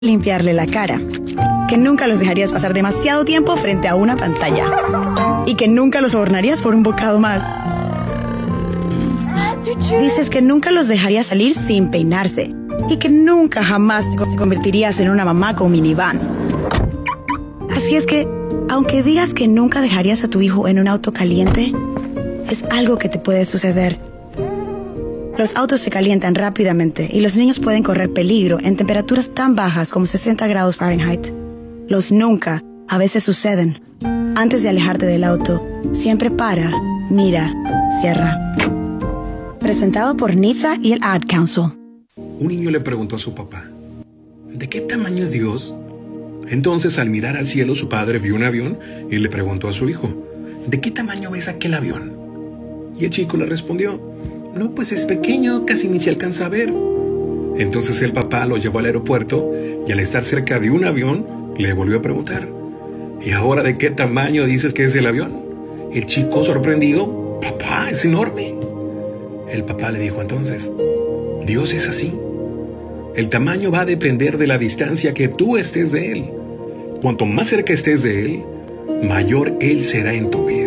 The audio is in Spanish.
limpiarle la cara, que nunca los dejarías pasar demasiado tiempo frente a una pantalla y que nunca los sobornarías por un bocado más. Dices que nunca los dejarías salir sin peinarse y que nunca jamás te convertirías en una mamá con minivan. Así es que, aunque digas que nunca dejarías a tu hijo en un auto caliente, es algo que te puede suceder. Los autos se calientan rápidamente y los niños pueden correr peligro en temperaturas tan bajas como 60 grados Fahrenheit. Los nunca a veces suceden. Antes de alejarte del auto, siempre para, mira, cierra. Presentado por NHTSA y el Ad Council. Un niño le preguntó a su papá, ¿de qué tamaño es Dios? Entonces, al mirar al cielo, su padre vio un avión y le preguntó a su hijo, ¿de qué tamaño ves aquel avión? Y el chico le respondió, no, pues es pequeño, casi ni se alcanza a ver. Entonces el papá lo llevó al aeropuerto y al estar cerca de un avión, le volvió a preguntar, ¿y ahora de qué tamaño dices que es el avión? El chico, sorprendido, papá, es enorme. El papá le dijo entonces, Dios es así. El tamaño va a depender de la distancia que tú estés de Él. Cuanto más cerca estés de Él, mayor Él será en tu vida.